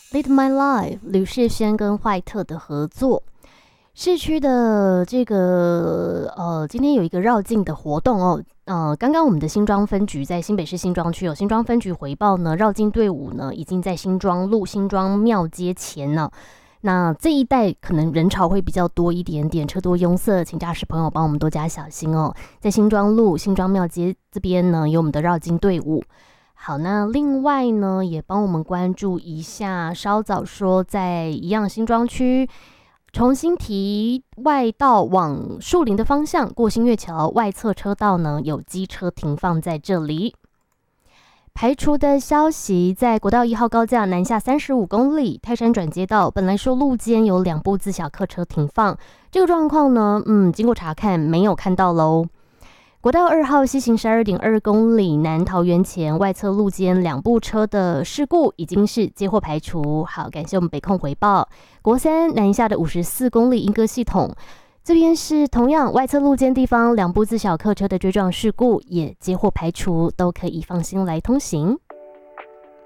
Lead My Life 吕世轩跟坏特的合作。市区的这个今天有一个绕境的活动哦。刚刚我们的新庄分局在新北市新庄区新庄分局回报呢，绕境队伍呢已经在新庄路新庄庙街前呢。那这一带可能人潮会比较多一点点，车多拥塞，请驾驶朋友帮我们多加小心哦。在新庄路新庄庙街这边呢，有我们的绕境队伍。好，那另外呢，也帮我们关注一下，稍早说在一样新庄区重新提外道往树林的方向过新月桥外侧车道呢，有机车停放在这里。排除的消息，在国道1号高架南下35公里泰山转接道，本来说路肩有2部自小客车停放，这个状况呢，经过查看没有看到喽。国道2号西行12.2公里南桃园前外侧路肩2部车的事故已经是接获排除。好，感谢我们北控回报。国3南下的54公里莺歌系统，这边是同样外侧路肩地方2部自小客车的追撞事故也接获排除，都可以放心来通行。